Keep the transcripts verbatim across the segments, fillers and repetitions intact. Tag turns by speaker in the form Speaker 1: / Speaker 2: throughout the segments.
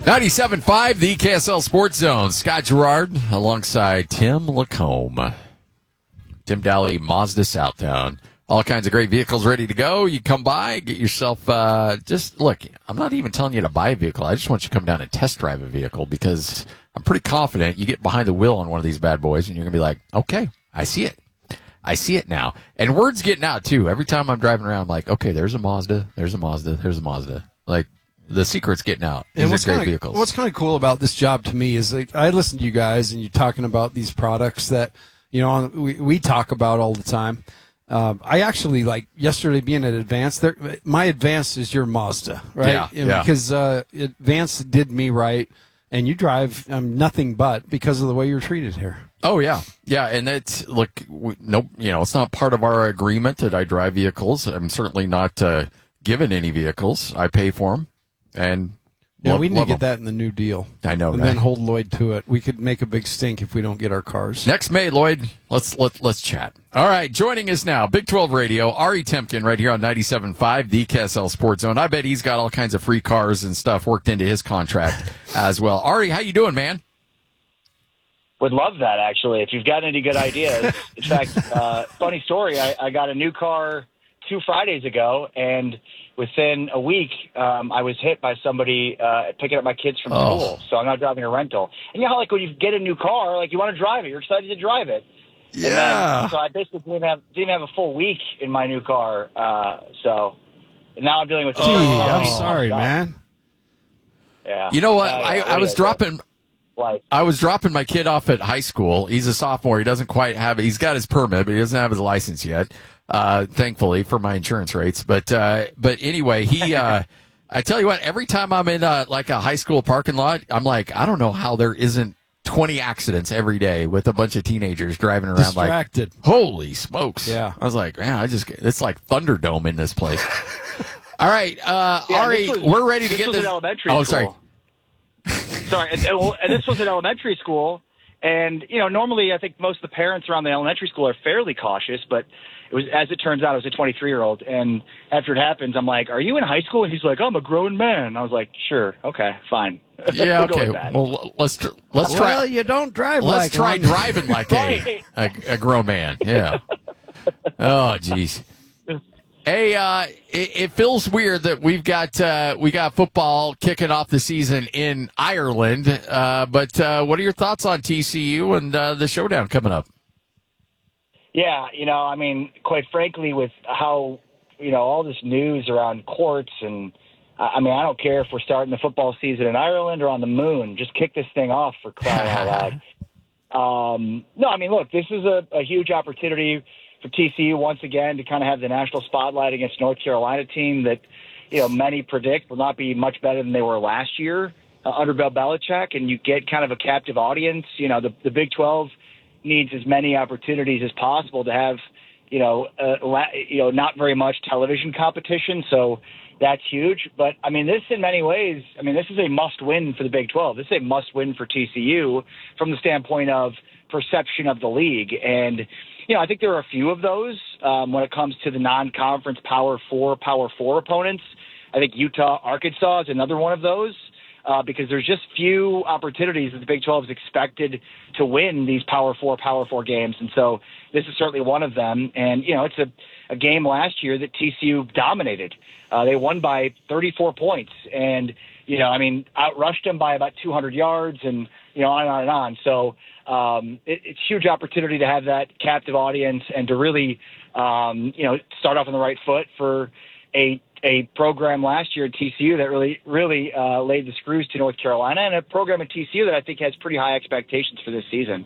Speaker 1: ninety-seven point five, the K S L Sports Zone. Scott Gerard alongside Tim Lacombe. Tim Daly, Mazda Southtown. All kinds of great vehicles ready to go. You come by, get yourself, uh, just, look, I'm not even telling you to buy a vehicle. I just want you to come down and test drive a vehicle because I'm pretty confident you get behind the wheel on one of these bad boys and you're going to be like, okay, I see it. I see it now. And word's getting out, too. Every time I'm driving around, I'm like, okay, there's a Mazda, there's a Mazda, there's a Mazda. Like, the secret's getting out. These
Speaker 2: and what's
Speaker 1: are great
Speaker 2: kinda,
Speaker 1: vehicles.
Speaker 2: What's kind of cool about this job to me is like, I listen to you guys and you're talking about these products that, you know, we, we talk about all the time. Um, I actually, like, yesterday being at Advanced, there, my Advanced is your Mazda, right?
Speaker 1: Yeah,
Speaker 2: And
Speaker 1: yeah.
Speaker 2: Because uh, Advanced did me right, and you drive um, nothing but because of the way you're treated here.
Speaker 1: Oh, yeah. Yeah, and it's, look, we, nope, you know, it's not part of our agreement that I drive vehicles. I'm certainly not uh, given any vehicles. I pay for them, and
Speaker 2: Yeah,
Speaker 1: love,
Speaker 2: we need to
Speaker 1: love
Speaker 2: get
Speaker 1: 'em.
Speaker 2: that in the new deal.
Speaker 1: I know,
Speaker 2: and
Speaker 1: right?
Speaker 2: then hold Lloyd to it. We could make a big stink if we don't get our cars.
Speaker 1: Next May, Lloyd, let's let, let's chat. All right, joining us now, Big twelve Radio, Ari Temkin right here on ninety-seven point five, the K S L Sports Zone. I bet he's got all kinds of free cars and stuff worked into his contract as well. Ari, how you doing, man?
Speaker 3: Would love that, actually, if you've got any good ideas. In fact, uh, funny story, I, I got a new car two Fridays ago, and within a week, um, I was hit by somebody uh, picking up my kids from
Speaker 1: Oh.
Speaker 3: school. So I'm not driving a rental. And you know how, like, when you get a new car, like, you want to drive it. You're excited to drive it. And
Speaker 1: Yeah.
Speaker 3: then, so I basically didn't have, didn't have a full week in my new car. Uh, so now I'm dealing with...
Speaker 2: Gee,
Speaker 1: Oh.
Speaker 2: I'm sorry, man.
Speaker 3: Yeah.
Speaker 1: You know what?
Speaker 3: Uh,
Speaker 1: I,
Speaker 3: yeah,
Speaker 1: I was
Speaker 3: yeah,
Speaker 1: dropping...
Speaker 3: Like,
Speaker 1: I was dropping my kid off at high school. He's a sophomore. He doesn't quite have it. He's got his permit, but he doesn't have his license yet. Uh, thankfully for my insurance rates. But, uh, but anyway, he, uh, I tell you what, every time I'm in, uh, like a high school parking lot, I'm like, I don't know how there isn't twenty accidents every day with a bunch of teenagers driving around
Speaker 2: Distracted.
Speaker 1: like, holy smokes.
Speaker 2: Yeah.
Speaker 1: I was like, man, I just, it's like Thunderdome in this place. All right. Uh,
Speaker 3: yeah,
Speaker 1: Ari,
Speaker 3: this was-
Speaker 1: we're ready to
Speaker 3: this
Speaker 1: get
Speaker 3: was
Speaker 1: this.
Speaker 3: in elementary
Speaker 1: oh,
Speaker 3: school.
Speaker 1: sorry.
Speaker 3: Sorry, and, and, and this was in elementary school, and you know, normally I think most of the parents around the elementary school are fairly cautious, but it was, as it turns out, it was a twenty-three-year-old, and after it happens, I'm like, "Are you in high school?" And he's like, "I'm a grown man." I was like, "Sure, okay, fine."
Speaker 1: Yeah,
Speaker 3: We'll go
Speaker 1: okay.
Speaker 3: with that.
Speaker 1: Well, let's tr- let's try.
Speaker 2: Well, you don't drive
Speaker 1: Let's
Speaker 2: like
Speaker 1: try
Speaker 2: one.
Speaker 1: driving like a,
Speaker 3: Right.
Speaker 1: a a grown man. Yeah. Oh, jeez. Hey, uh, it, it feels weird that we've got uh, we got football kicking off the season in Ireland. Uh, but uh, what are your thoughts on T C U and uh, the showdown coming up?
Speaker 3: Yeah, you know, I mean, quite frankly, with how, you know, all this news around courts and, I I mean, I don't care if we're starting the football season in Ireland or on the moon. Just kick this thing off for crying out loud. Um, no, I mean, look, this is a, a huge opportunity for T C U once again to kind of have the national spotlight against North Carolina team that, you know, many predict will not be much better than they were last year uh, under Bill Belichick, and you get kind of a captive audience. You know, the, the Big twelve needs as many opportunities as possible to have, you know, uh, la- you know, not very much television competition. So that's huge. But I mean, this in many ways, I mean, this is a must win for the Big twelve. This is a must win for T C U from the standpoint of perception of the league. And, you know, I think there are a few of those um, when it comes to the non-conference Power Four, Power Four opponents. I think Utah, Arkansas is another one of those. Uh, because there's just few opportunities that the Big twelve is expected to win these Power Four, Power Four games. And so this is certainly one of them. And, you know, it's a, a game last year that T C U dominated. Uh, they won by thirty-four points and, you know, I mean, outrushed them by about two hundred yards and, you know, on and on and on. So um, it, it's a huge opportunity to have that captive audience and to really, um, you know, start off on the right foot for a a program last year at T C U that really, really uh, laid the screws to North Carolina, and a program at T C U that I think has pretty high expectations for this season.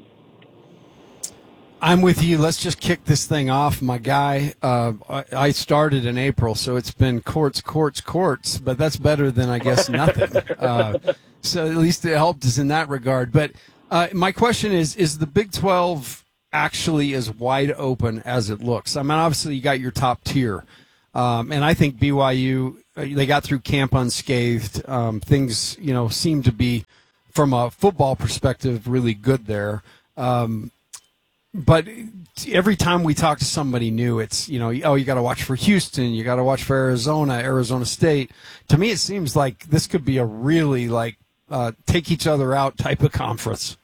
Speaker 2: I'm with you. Let's just kick this thing off, my guy. Uh, I, I started in April, so it's been courts, courts, courts, but that's better than, I guess, nothing. uh, so at least it helped us in that regard. But uh, my question is, is the Big twelve actually as wide open as it looks? I mean, obviously you got your top tier. Um, and I think B Y U, they got through camp unscathed. Um, things, you know, seem to be, from a football perspective, really good there. Um, but every time we talk to somebody new, it's, you know, oh, you got to watch for Houston, you got to watch for Arizona, Arizona State. To me, it seems like this could be a really, like, uh, take each other out type of conference.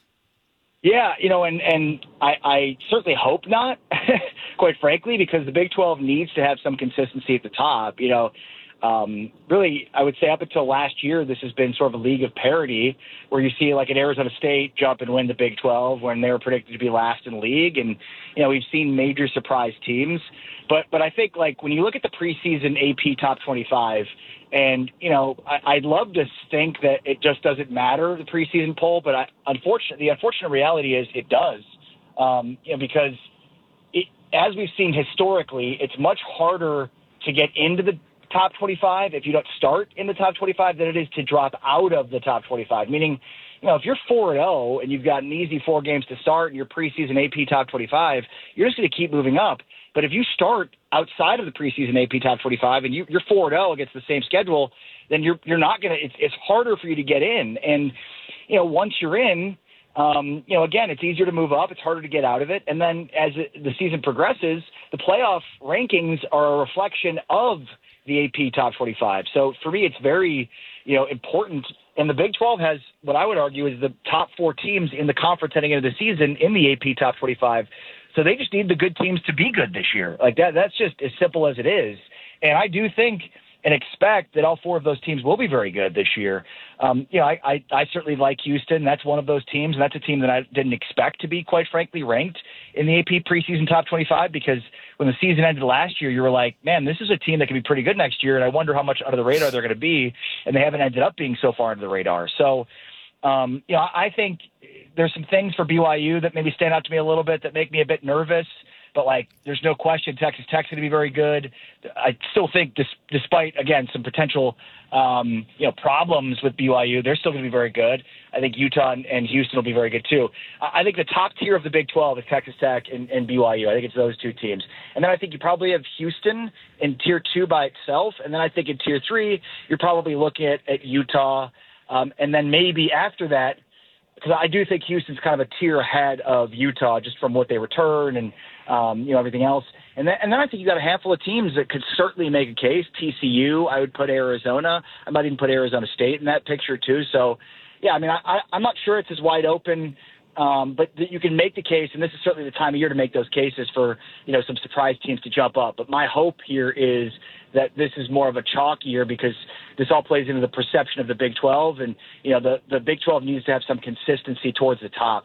Speaker 3: Yeah, you know, and, and I, I certainly hope not, quite frankly, because the Big twelve needs to have some consistency at the top. You know, um, really, I would say up until last year, this has been sort of a league of parity where you see like an Arizona State jump and win the Big twelve when they were predicted to be last in the league. And, you know, we've seen major surprise teams. But, but I think, like, when you look at the preseason A P Top twenty-five, and, you know, I, I'd love to think that it just doesn't matter, the preseason poll, but I, unfortunately, the unfortunate reality is it does. Um, you know, because it, as we've seen historically, it's much harder to get into the top twenty-five if you don't start in the top twenty-five than it is to drop out of the top twenty-five. Meaning, you know, if you're four and oh and you've got an easy four games to start in your preseason A P Top twenty-five, you're just going to keep moving up. But if you start outside of the preseason A P Top twenty-five and you, you're four and oh against the same schedule, then you're you're not going to. It's, it's harder for you to get in. And you know, once you're in, um, you know, again, it's easier to move up. It's harder to get out of it. And then as it, the season progresses, the playoff rankings are a reflection of the A P Top twenty-five. So for me, it's very, you know, important. And the Big twelve has what I would argue is the top four teams in the conference heading into the season in the A P Top twenty-five. So they just need the good teams to be good this year. Like that, that's just as simple as it is. And I do think and expect that all four of those teams will be very good this year. Um, you know, I, I, I certainly like Houston. That's one of those teams, and that's a team that I didn't expect to be, quite frankly, ranked in the A P preseason top twenty-five, because when the season ended last year, you were like, man, this is a team that can be pretty good next year, and I wonder how much under the radar they're going to be, and they haven't ended up being so far under the radar. So, um, you know, I think there's some things for B Y U that maybe stand out to me a little bit that make me a bit nervous. But, like, there's no question Texas Tech's going to be very good. I still think, dis- despite, again, some potential, um, you know, problems with B Y U, they're still going to be very good. I think Utah and, and Houston will be very good, too. I, I think the top tier of the Big twelve is Texas Tech and, and B Y U. I think it's those two teams. And then I think you probably have Houston in Tier two by itself. And then I think in Tier three, you're probably looking at, at Utah. Um, and then maybe after that, because I do think Houston's kind of a tier ahead of Utah just from what they return and, um, you know, everything else. And then, and then I think you got a handful of teams that could certainly make a case. T C U, I would put Arizona. I might even put Arizona State in that picture too. So, yeah, I mean, I, I, I'm not sure it's as wide open, um, but th- you can make the case, and this is certainly the time of year to make those cases for, you know, some surprise teams to jump up. But my hope here is that this is more of a chalk year, because this all plays into the perception of the Big twelve, and, you know, the, the Big twelve needs to have some consistency towards the top.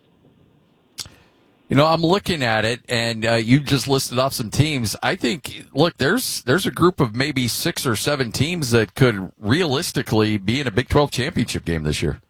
Speaker 1: You know, I'm looking at it, and uh, you just listed off some teams. I think, look, there's there's a group of maybe six or seven teams that could realistically be in a Big twelve championship game this year.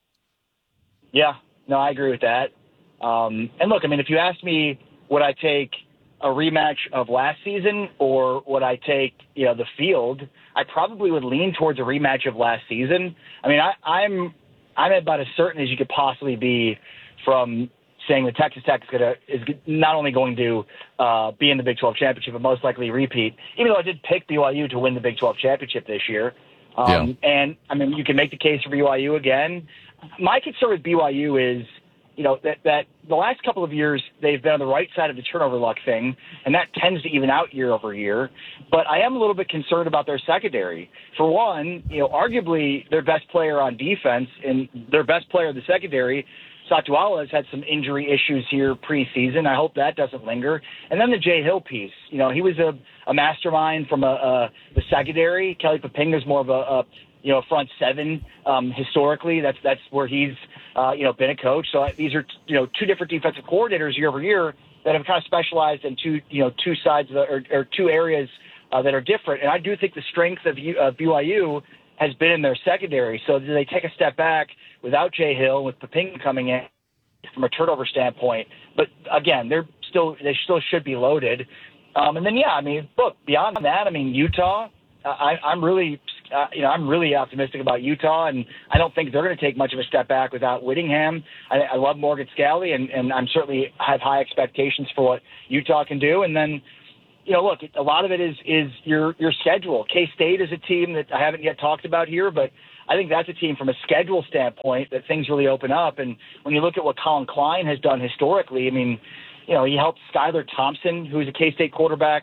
Speaker 3: Yeah, no, I agree with that. Um, and look, I mean, if you asked me, would I take a rematch of last season or would I take, you know, the field, I probably would lean towards a rematch of last season. I mean, I, I'm I'm about as certain as you could possibly be from saying that Texas Tech is going to is not only going to uh, be in the Big twelve championship, but most likely repeat. Even though I did pick B Y U to win the Big twelve championship this year, um, yeah. And I mean, you can make the case for B Y U again. My concern with B Y U is, you know, that that the last couple of years they've been on the right side of the turnover luck thing, and that tends to even out year over year. But I am a little bit concerned about their secondary. For one, you know, arguably their best player on defense and their best player in the secondary, Satuala, has had some injury issues here preseason. I hope that doesn't linger. And then the Jay Hill piece. You know, he was a, a mastermind from a, a the secondary. Kelly Papinga's more of a, a you know front seven um, historically. That's that's where he's uh, you know been a coach. So these are you know two different defensive coordinators year over year that have kind of specialized in two you know two sides of the, or, or two areas uh, that are different. And I do think the strength of uh, B Y U has been in their secondary. So do they take a step back without Jay Hill, with Papinga coming in from a turnover standpoint? But again, they're still they still should be loaded. Um, and then yeah, I mean, look, beyond that, I mean, Utah. Uh, I, I'm really, uh, you know, I'm really optimistic about Utah, and I don't think they're going to take much of a step back without Whittingham. I, I love Morgan Scalley, and, and I'm certainly have high expectations for what Utah can do. And then, you know, look, a lot of it is is your your schedule. K-State is a team that I haven't yet talked about here, but I think that's a team from a schedule standpoint that things really open up. And when you look at what Colin Klein has done historically, I mean, you know, he helped Skylar Thompson, who's a K-State quarterback,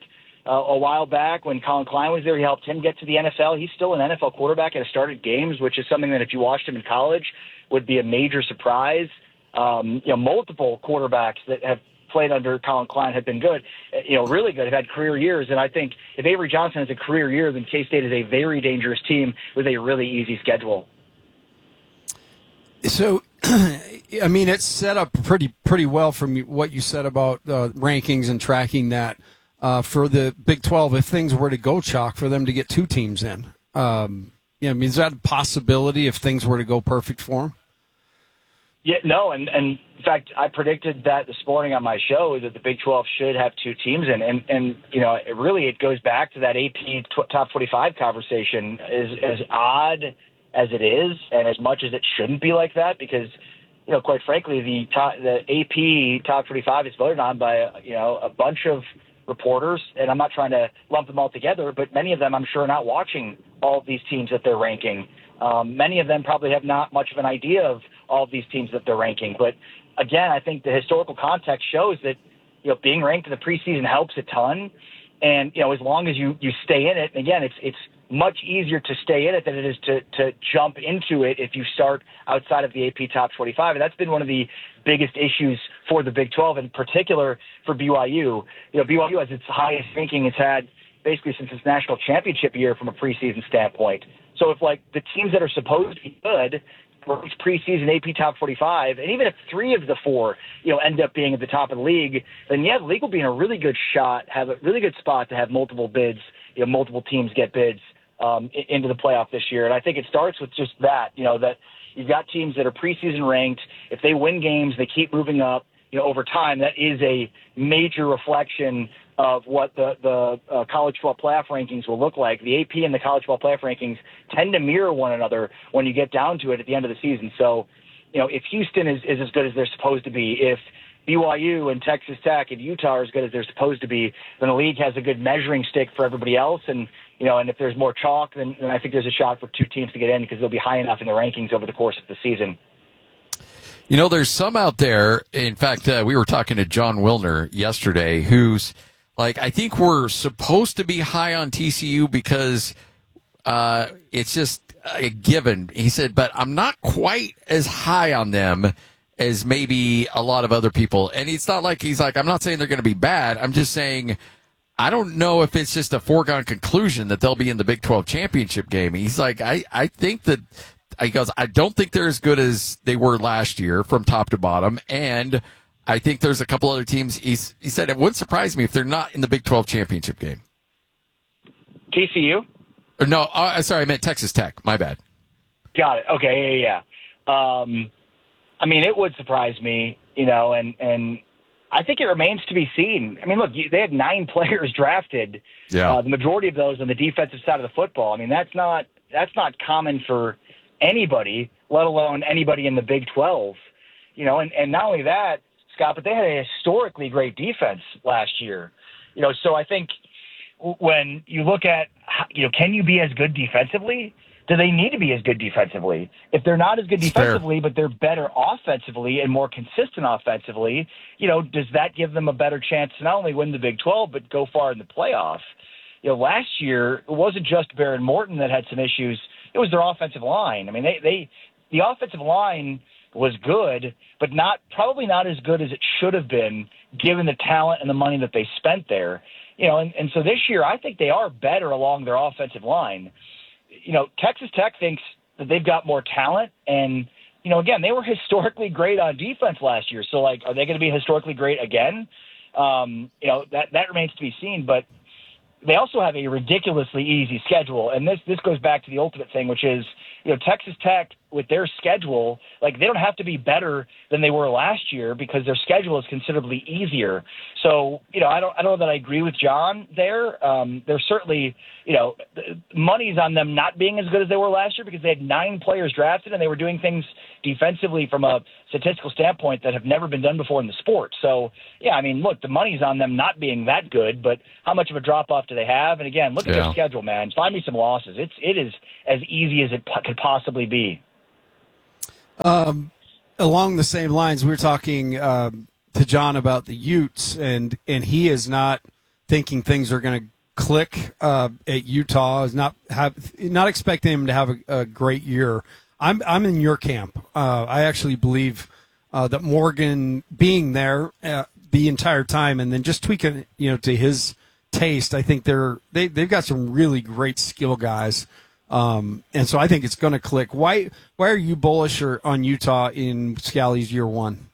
Speaker 3: uh, a while back when Colin Klein was there. He helped him get to the N F L. He's still an N F L quarterback and has started games, which is something that if you watched him in college would be a major surprise. Um, you know, multiple quarterbacks that have played under Colin Klein have been good, you know, really good, have had career years. And I think if Avery Johnson has a career year, then K-State is a very dangerous team with a really easy schedule.
Speaker 2: So, I mean, it's set up pretty pretty well from what you said about uh, rankings and tracking that uh, for the Big twelve. If things were to go chalk, for them to get two teams in, um, yeah, I mean, is that a possibility if things were to go perfect for them?
Speaker 3: Yeah, no, and, and in fact, I predicted that this morning on my show that the Big twelve should have two teams in, and and you know, it really it goes back to that A P Top forty-five conversation. As as odd as it is, and as much as it shouldn't be like that, because you know, quite frankly, the top, the A P Top forty-five is voted on by you know a bunch of reporters, and I'm not trying to lump them all together, but many of them, I'm sure, are not watching all of these teams that they're ranking. Um, many of them probably have not much of an idea of all of these teams that they're ranking. But again, I think the historical context shows that, you know, being ranked in the preseason helps a ton. And, you know, as long as you, you stay in it, and again, it's, it's much easier to stay in it than it is to, to jump into it if you start outside of the A P Top twenty-five. And that's been one of the biggest issues for the Big twelve, in particular for B Y U. You know, B Y U has its highest ranking it's had basically since its national championship year from a preseason standpoint. So if, like, the teams that are supposed to be good for each preseason A P Top forty-five, and even if three of the four, you know, end up being at the top of the league, then, yeah, the league will be in a really good shot, have a really good spot to have multiple bids, you know, multiple teams get bids um, into the playoff this year. And I think it starts with just that, you know, that you've got teams that are preseason ranked. If they win games, they keep moving up, you know, over time. That is a major reflection of what the, the uh, college football playoff rankings will look like. The A P and the college football playoff rankings tend to mirror one another when you get down to it at the end of the season. So, you know, if Houston is, is as good as they're supposed to be, if B Y U and Texas Tech and Utah are as good as they're supposed to be, then the league has a good measuring stick for everybody else. And, you know, and if there's more chalk, then, then I think there's a shot for two teams to get in because they'll be high enough in the rankings over the course of the season.
Speaker 1: You know, there's some out there. In fact, uh, we were talking to John Wilner yesterday, who's like, I think we're supposed to be high on T C U because uh, it's just a given. He said, but I'm not quite as high on them as maybe a lot of other people. And it's not like he's like, I'm not saying they're going to be bad. I'm just saying I don't know if it's just a foregone conclusion that they'll be in the Big twelve championship game. He's like, I, I think that, he goes, I don't think they're as good as they were last year from top to bottom. And I think there's a couple other teams. He's, he said it wouldn't surprise me if they're not in the Big twelve championship game.
Speaker 3: T C U?
Speaker 1: Or no, uh, sorry, I meant Texas Tech. My bad.
Speaker 3: Got it. Okay, yeah, yeah. Um, I mean, it would surprise me, you know, and, and I think it remains to be seen. I mean, look, they had nine players drafted.
Speaker 1: Yeah.
Speaker 3: Uh, the majority of those on the defensive side of the football. I mean, that's not that's not common for anybody, let alone anybody in the Big twelve. You know, and, and not only that, Scott, but they had a historically great defense last year. You know, so I think when you look at, you know, can you be as good defensively? Do they need to be as good defensively? If they're not as good
Speaker 1: It's
Speaker 3: defensively,
Speaker 1: fair.
Speaker 3: but they're better offensively and more consistent offensively, you know, does that give them a better chance to not only win the Big twelve, but go far in the playoff? You know, last year, it wasn't just Baron Morton that had some issues. It was their offensive line. I mean, they, they the offensive line was good, but not probably not as good as it should have been given the talent and the money that they spent there. You know, and, and so this year, I think they are better along their offensive line. You know, Texas Tech thinks that they've got more talent. And, you know, again, they were historically great on defense last year. So, like, are they going to be historically great again? Um, you know, that, that remains to be seen. But they also have a ridiculously easy schedule. And this, this goes back to the ultimate thing, which is, you know, Texas Tech, with their schedule, like, they don't have to be better than they were last year because their schedule is considerably easier. So, you know, I don't, I don't know that I agree with John there. Um, there's certainly, you know, money's on them not being as good as they were last year because they had nine players drafted and they were doing things defensively from a statistical standpoint that have never been done before in the sport. So, yeah, I mean, look, the money's on them not being that good, but how much of a drop-off do they have? And again, look at
Speaker 1: Yeah.
Speaker 3: their schedule, man. Find me some losses. It's, it is as easy as it po- could possibly be.
Speaker 2: Um, along the same lines, we were talking um, to John about the Utes, and, and he is not thinking things are going to click uh, at Utah. Is not have not expecting him to have a, a great year. I'm I'm in your camp. Uh, I actually believe uh, that Morgan being there uh, the entire time and then just tweaking, you know, to his taste. I think they're they they've got some really great skill guys, um, and so I think it's going to click. Why why are you bullish or, on Utah in Scalley's year one?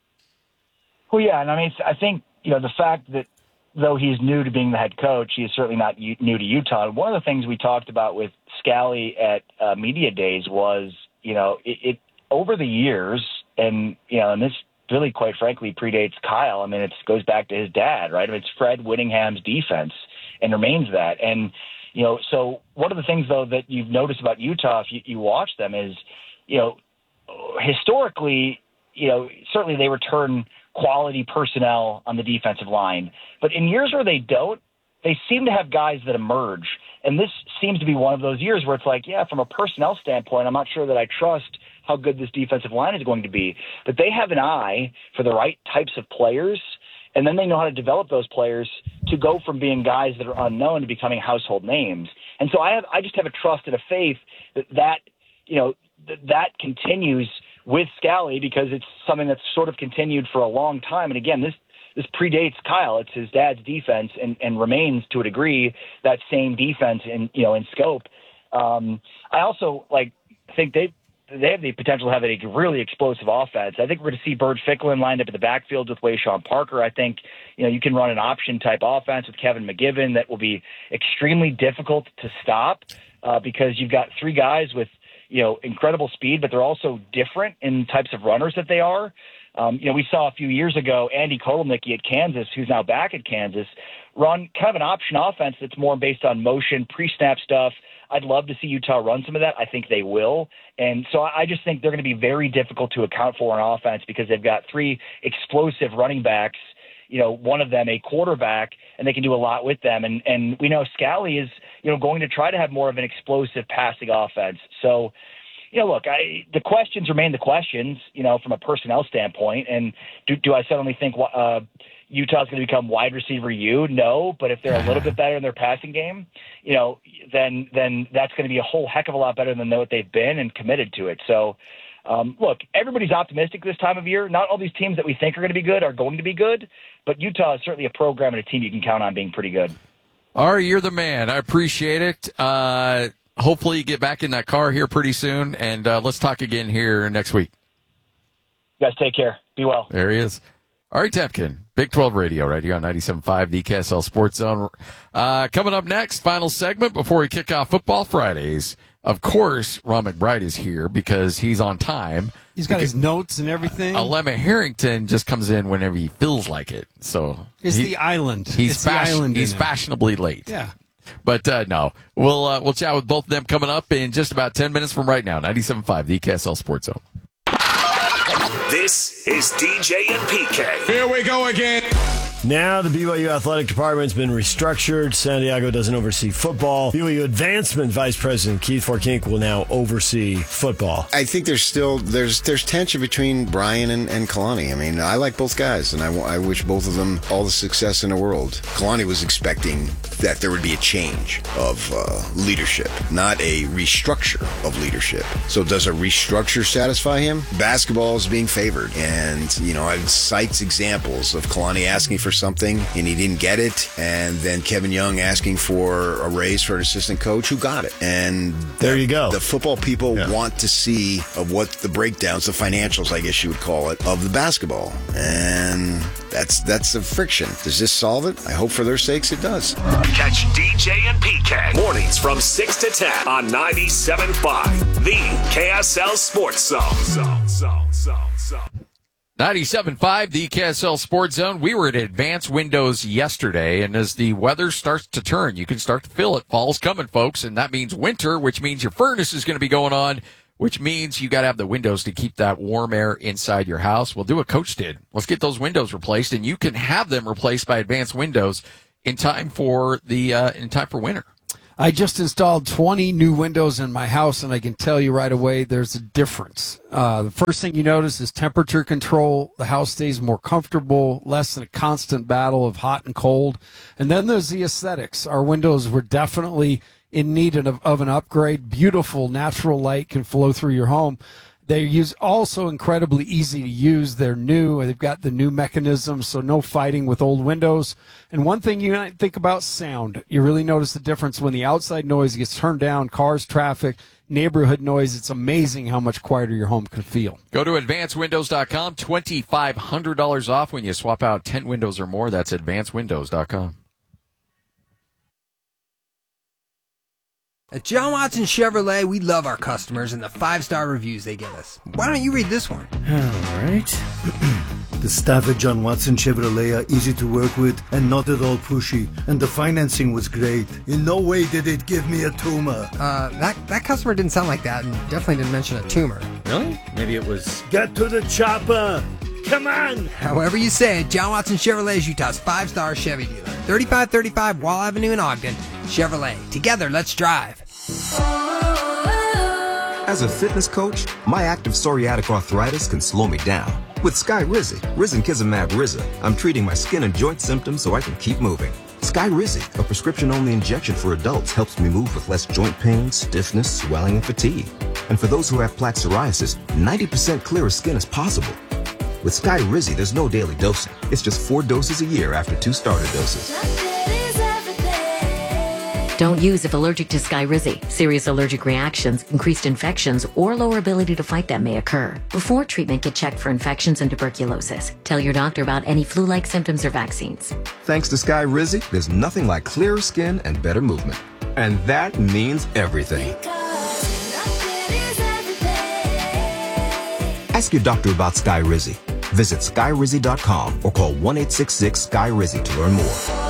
Speaker 3: Well, yeah, and I mean, I think you know the fact that though he's new to being the head coach, he is certainly not u- new to Utah. One of the things we talked about with Scalley at uh, media days was, you know, it, it over the years, and you know, and this really, quite frankly, predates Kyle. I mean, it goes back to his dad, right? I mean, it's Fred Whittingham's defense and remains that. And, you know, so one of the things, though, that you've noticed about Utah, if you, you watch them, is, you know, historically, you know, certainly they return quality personnel on the defensive line. But in years where they don't, they seem to have guys that emerge. And this seems to be one of those years where it's like, yeah, from a personnel standpoint, I'm not sure that I trust how good this defensive line is going to be. But they have an eye for the right types of players, and then they know how to develop those players to go from being guys that are unknown to becoming household names. And so I have, I just have a trust and a faith that that, you know, th- that continues with Scalley, because it's something that's sort of continued for a long time. And again, this this predates Kyle. It's his dad's defense, and, and remains to a degree that same defense in, you know, in scope. Um, I also like think they they have the potential to have a really explosive offense. I think we're going to see Bird Ficklin lined up in the backfield with Wayshawn Parker. I think, you know, you can run an option type offense with Kevin McGivern that will be extremely difficult to stop uh, because you've got three guys with, you know, incredible speed, but they're also different in types of runners that they are. Um, you know, we saw a few years ago Andy Kolomnicki at Kansas, who's now back at Kansas, run kind of an option offense that's more based on motion, pre-snap stuff. I'd love to see Utah run some of that. I think they will. And so I just think they're going to be very difficult to account for on offense because they've got three explosive running backs, you know, one of them a quarterback, and they can do a lot with them. And and we know Scalley is, you know, going to try to have more of an explosive passing offense. So, you know, look, I, the questions remain the questions, you know, from a personnel standpoint. And do, do I suddenly think uh, Utah's going to become wide receiver U? No, but if they're a little bit better in their passing game, you know, then then that's going to be a whole heck of a lot better than what they've been and committed to it. So, um, look, everybody's optimistic this time of year. Not all these teams that we think are going to be good are going to be good, but Utah is certainly a program and a team you can count on being pretty good.
Speaker 1: Ari, you're the man. I appreciate it. Uh, hopefully you get back in that car here pretty soon, and uh, let's talk again here next week.
Speaker 3: You guys take care. Be well.
Speaker 1: There he is. Ari Temkin, Big twelve Radio right here on ninety-seven point five, the K S L Sports Zone. Uh, coming up next, final segment before we kick off Football Fridays. Of course, Ron McBride is here because he's on time.
Speaker 2: He's got his notes and everything.
Speaker 1: Alema Harrington just comes in whenever he feels like it. So
Speaker 2: it's
Speaker 1: he,
Speaker 2: the island.
Speaker 1: He's,
Speaker 2: it's
Speaker 1: fashion,
Speaker 2: the island
Speaker 1: he's fashionably late.
Speaker 2: Yeah.
Speaker 1: But uh, no, we'll uh, we'll chat with both of them coming up in just about ten minutes from right now. ninety-seven point five, the K S L Sports Zone.
Speaker 4: This is D J and P K.
Speaker 5: Here we go again.
Speaker 6: Now the B Y U athletic department's been restructured. Santiago doesn't oversee football. B Y U advancement vice president Keith Forkink will now oversee football.
Speaker 7: I think there's still there's there's tension between Brian and, and Kalani. I mean, I like both guys, and I, I wish both of them all the success in the world. Kalani was expecting that there would be a change of uh, leadership, not a restructure of leadership. So does a restructure satisfy him? Basketball is being favored, and you know, I've cites examples of Kalani asking for something and he didn't get it, and then Kevin Young asking for a raise for an assistant coach who got it. And
Speaker 6: there you go.
Speaker 7: The football people
Speaker 6: yeah.
Speaker 7: want to see of what the breakdowns, the financials, I guess you would call it, of the basketball. And that's that's the friction. Does this solve it? I hope for their sakes it does.
Speaker 4: Catch D J and P K mornings from six to ten on ninety-seven point five, the K S L Sports Zone. Zone, zone, zone, zone.
Speaker 1: ninety-seven point five, the K S L Sports Zone. We were at Advanced Windows yesterday, and as the weather starts to turn, you can start to feel it. Fall's coming, folks, and that means winter, which means your furnace is going to be going on, which means you got to have the windows to keep that warm air inside your house. Well, do what Coach did. Let's get those windows replaced, and you can have them replaced by Advanced Windows in time for the uh, in time for winter.
Speaker 2: I just installed twenty new windows in my house, and I can tell you right away there's a difference. Uh, the first thing you notice is temperature control. The house stays more comfortable, less than a constant battle of hot and cold. And then there's the aesthetics. Our windows were definitely in need of, of an upgrade. Beautiful natural light can flow through your home. They're use also incredibly easy to use. They're new. They've got the new mechanisms, so no fighting with old windows. And one thing you might think about sound. You really notice the difference when the outside noise gets turned down, cars, traffic, neighborhood noise. It's amazing how much quieter your home can feel.
Speaker 1: Go to advance windows dot com, two thousand five hundred dollars off when you swap out ten windows or more. That's advance windows dot com.
Speaker 5: At John Watson Chevrolet, we love our customers and the five-star reviews they give us. Why don't you read this one?
Speaker 8: All right. The staff at John Watson Chevrolet are easy to work with and not at all pushy, and the financing was great. In no way did it give me a tumor.
Speaker 5: Uh, that, that customer didn't sound like that and definitely didn't mention a tumor.
Speaker 9: Really? Maybe it was...
Speaker 8: Get to the chopper! Come on!
Speaker 5: However you say it, John Watson Chevrolet is Utah's five-star Chevy dealer. thirty-five thirty-five Wall Avenue in Ogden. Chevrolet. Together, let's drive.
Speaker 10: As a fitness coach, my active psoriatic arthritis can slow me down. With Skyrizi, Risankizumab Riza, I'm treating my skin and joint symptoms so I can keep moving. Skyrizi, a prescription-only injection for adults, helps me move with less joint pain, stiffness, swelling, and fatigue. And for those who have plaque psoriasis, ninety percent clearer skin is possible. With Skyrizi, there's no daily dosing. It's just four doses a year after two starter doses.
Speaker 11: Don't use if allergic to Skyrizi. Serious allergic reactions, increased infections, or lower ability to fight them may occur. Before treatment, get checked for infections and tuberculosis. Tell your doctor about any flu-like symptoms or vaccines.
Speaker 10: Thanks to Skyrizi, there's nothing like clearer skin and better movement. And that means everything. Ask your doctor about Skyrizi. Visit Skyrizi dot com or call one eight six six Sky Rizi to learn more.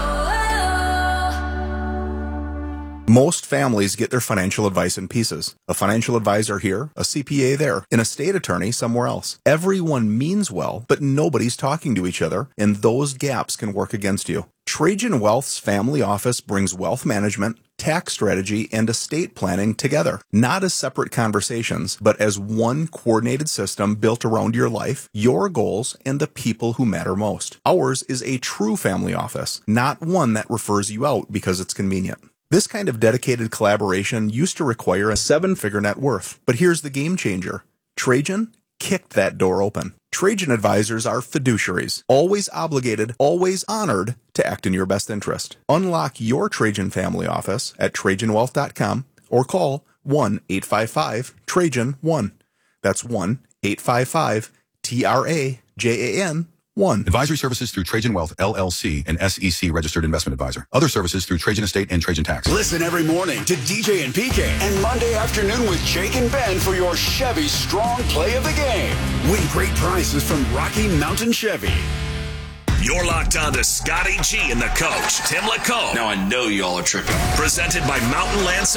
Speaker 12: Most families get their financial advice in pieces. A financial advisor here, a C P A there, an estate attorney somewhere else. Everyone means well, but nobody's talking to each other, and those gaps can work against you. Trajan Wealth's family office brings wealth management, tax strategy, and estate planning together, not as separate conversations, but as one coordinated system built around your life, your goals, and the people who matter most. Ours is a true family office, not one that refers you out because it's convenient. This kind of dedicated collaboration used to require a seven-figure net worth, but here's the game changer. Trajan kicked that door open. Trajan advisors are fiduciaries, always obligated, always honored to act in your best interest. Unlock your Trajan family office at Trajan Wealth dot com or call one eight five five Trajan one. That's one eight five five T R A J A N one.
Speaker 13: Advisory services through Trajan Wealth, L L C, an S E C registered investment advisor. Other services through Trajan Estate and Trajan Tax.
Speaker 14: Listen every morning to D J and P K and Monday afternoon with Jake and Ben for your Chevy Strong Play of the Game. Win great prizes from Rocky Mountain Chevy.
Speaker 4: You're locked on to Scotty G and the coach, Tim Lacombe.
Speaker 15: Now I know y'all are tripping.
Speaker 4: Presented by Mountain Land